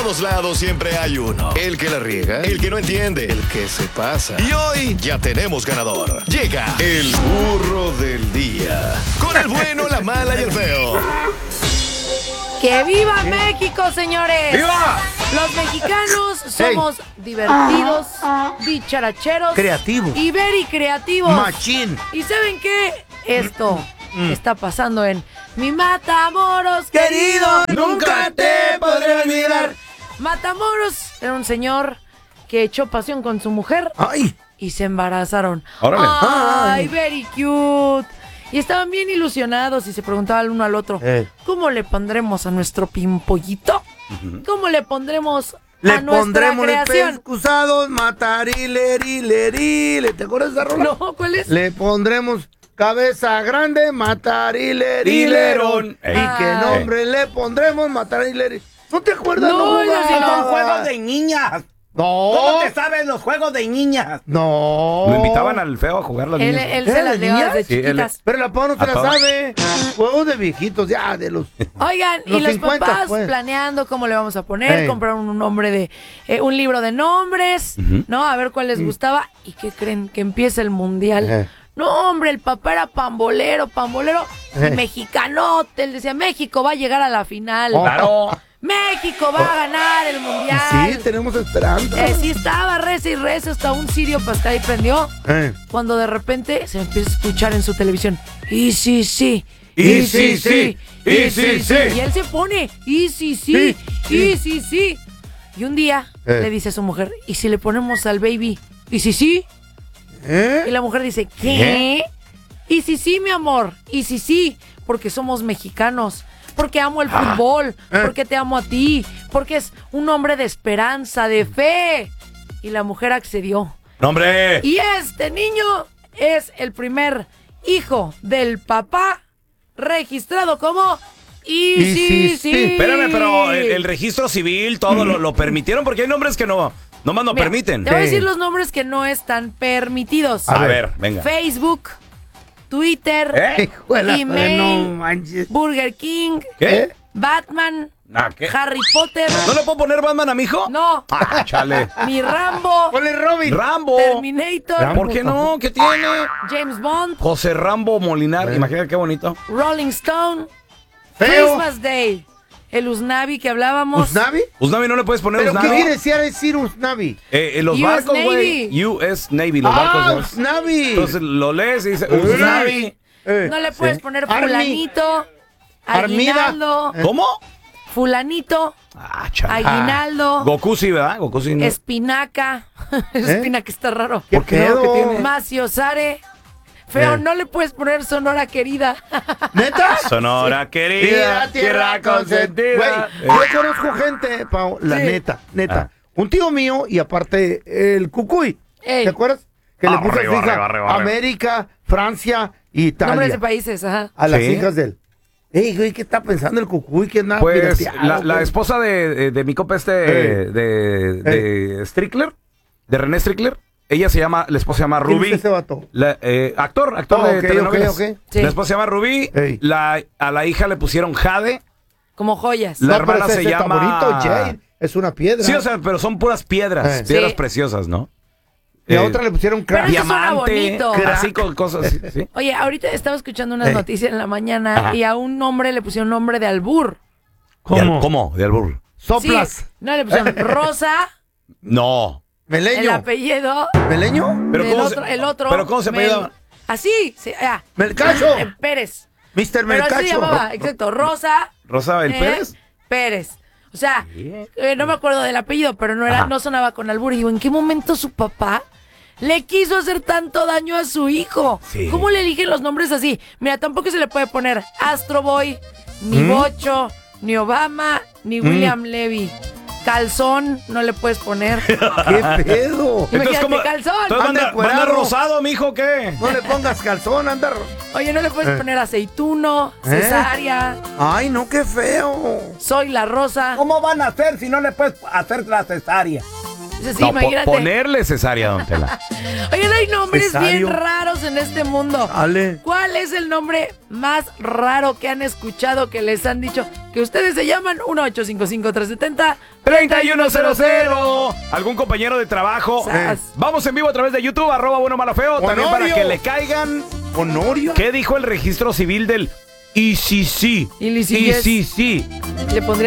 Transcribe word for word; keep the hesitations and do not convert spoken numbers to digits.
todos lados siempre hay uno. El que la riega, el que no entiende, el que se pasa. Y hoy ya tenemos ganador. Llega el burro del día. Con el bueno, la mala y el feo. ¡Que viva México, señores! ¡Viva! Los mexicanos somos hey. divertidos, bicharacheros, creativos y very creativos. Machín. ¿Y saben qué? Esto mm. está pasando en Mi Matamoros querido. Nunca te podré olvidar. Matamoros era un señor que echó pasión con su mujer. ¡Ay! Y se embarazaron. ¡Órale! ¡Ay, Ay, very cute! Y estaban bien ilusionados y se preguntaban el uno al otro, eh. ¿cómo le pondremos a nuestro pimpollito? Uh-huh. ¿Cómo le pondremos le a nuestra pondremos creación? Le pondremos matarilerile. ¿Te acuerdas de esa rola? No, ¿cuál es? Le pondremos cabeza grande, matarilerillerón. ¿Y qué nombre eh. le pondremos? Matarilerillerón. ¿No te acuerdas? No, no, si no, juegos de niñas. No. ¿Cómo te sabes los juegos de niñas? No. Lo invitaban al feo a jugar las él, niñas. Él se las dio desde sí, chiquitas. Él, pero la papá no se la sabe. Juegos de viejitos, ya, de los... Oigan, los y los cincuenta, papás pues. planeando cómo le vamos a poner, hey. compraron un nombre de... Eh, un libro de nombres, uh-huh. ¿no? A ver cuál les uh-huh. gustaba. ¿Y qué creen? Que empieza el mundial. Uh-huh. No, hombre, el papá era pambolero, pambolero, uh-huh. mexicanote. Él decía, México va a llegar a la final. Oh. Claro. México va a ganar el mundial. Sí, tenemos esperanza. Eh, sí, estaba reza y reza hasta un sirio pastel y prendió. Eh. Cuando de repente se empieza a escuchar en su televisión. Y sí, sí. Y sí, sí. Y sí, sí. Y él se pone. Y sí, sí. Y sí, sí. Y un día eh. le dice a su mujer, ¿y si le ponemos al baby? ¿Y sí, sí? ¿Eh? Y la mujer dice, ¿qué? ¿Eh? Y sí, sí, mi amor. Y sí, sí. Porque somos mexicanos. Porque amo el fútbol, ah, eh. porque te amo a ti, porque es un hombre de esperanza, de fe. Y la mujer accedió. ¡Hombre! Y este niño es el primer hijo del papá registrado como... Y, y sí, sí, sí. Espérame, pero el, el registro civil, todo mm. lo, lo permitieron, porque hay nombres que no, nomás no Mira, permiten. Te voy a decir los nombres que no están permitidos. A, a ver, venga. Facebook... Twitter, ¿Eh? email, no Burger King, ¿qué? Batman, nah, ¿qué? Harry Potter. ¿No le puedo poner Batman a mi hijo? No. Ah, chale. Mi Rambo. Ponle Robin. Rambo. Terminator. Rambo. ¿Por qué no? ¿Qué tiene? James Bond. José Rambo Molinar. ¿Eh? Imagínate qué bonito. Rolling Stone. Feo. Christmas Day. El Usnavi que hablábamos. ¿Usnavi? Usnavi no le puedes poner ¿Pero Usnavi. qué quiere decir, decir Usnavi? Eh, eh, los U S barcos, güey. U S Navy, los ah, barcos. Usnavi. Entonces lo lees y dice Usnavi. Eh, no le puedes sí. poner fulanito, Armida. Aguinaldo. ¿Cómo? Fulanito, ah, Aguinaldo. Goku sí, ¿verdad? Goku sí. No. Espinaca. ¿Eh? Espinaca está raro. ¿Por qué? ¿Qué tiene? Maciosare. Feo, eh. no le puedes poner Sonora Querida. ¿Neta? Sonora Querida, tierra consentida. Güey, eh. yo conozco gente, Pau, la sí. neta, neta. Ah. Un tío mío y aparte el Cucuy. Ey. ¿Te acuerdas? Que le puso a su hija América, Francia y Italia. Nombres de países, ajá. A las ¿Sí? hijas de él. Ey, güey, ¿qué está pensando el Cucuy? ¿Qué nada Pues la, la esposa de, de, de mi copa este, eh. de, de eh. Strickler, de René Strickler, ella se llama, la esposa se llama Ruby. ¿Quién es ese vato? La, eh, actor, actor oh, de okay, telenovelas. Okay, okay. Sí. La esposa se llama Ruby, la, a la hija le pusieron Jade. Como joyas. La no, hermana se llama... bonito, Jade. Es una piedra. Sí, o sea, pero son puras piedras, eh. piedras sí. preciosas, ¿no? Y a eh, otra le pusieron crack. Diamante, así con cosas así, ¿sí? Oye, ahorita estaba escuchando unas eh. noticias en la mañana Ajá. y a un hombre le pusieron nombre de albur. ¿Cómo? ¿Cómo? ¿De albur? Soplas. Sí. No, le pusieron Rosa. No. Meleño. El apellido. ¿Meleño? ¿Pero el, cómo otro, se, el otro. ¿Pero cómo se apellidaba? Así. Sí, ah, Melcacho. Eh, Pérez. mister Melcacho. Pero así se llamaba, exacto. Rosa. ¿Rosa el eh, Pérez? Pérez. O sea, eh, no me acuerdo del apellido, pero no era, Ajá. no sonaba con albur. Y digo, ¿en qué momento su papá le quiso hacer tanto daño a su hijo? Sí. ¿Cómo le eligen los nombres así? Mira, tampoco se le puede poner Astro Boy, ni ¿Mm? Bocho, ni Obama, ni ¿Mm? William Levy. Calzón, no le puedes poner. ¿Qué pedo? Imagínate, ¿cómo? Calzón. ¿Anda, ¿Anda rosado, mijo, qué? No le pongas calzón, anda. Oye, no le puedes eh. poner aceituno, cesárea. ¿Eh? Ay, no, qué feo. Soy la rosa. ¿Cómo van a hacer si no le puedes hacer la cesárea? Sí, no, imagínate. Po ponerle cesárea, don Tela. Oigan, hay nombres Cesario. bien raros en este mundo. Ale. ¿Cuál es el nombre más raro que han escuchado, que les han dicho que ustedes se llaman? uno ocho cinco cinco, tres siete cero, treinta y uno cero cero. ¿Algún compañero de trabajo? Sas. Vamos en vivo a través de YouTube, arroba bueno malo feo. También Honorio. para que le caigan. Honorio. ¿Qué dijo el registro civil del I C C? Y le I C C. Le pondría